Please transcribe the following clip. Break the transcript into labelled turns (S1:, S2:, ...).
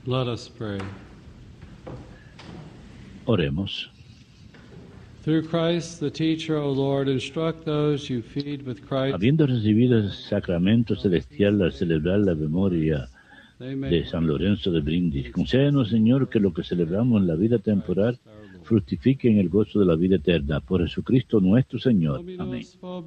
S1: Let us pray.
S2: Oremos.
S1: Through Christ, the teacher, O Lord, instruct those you feed with Christ.
S2: Habiendo recibido el sacramento celestial al celebrar la memoria
S1: They may
S2: de San Lorenzo de Brindis, concédenos, Señor, que lo que celebramos en la vida temporal fructifique en el gozo de la vida eterna. Por Jesucristo nuestro Señor. Amén.
S1: Dominus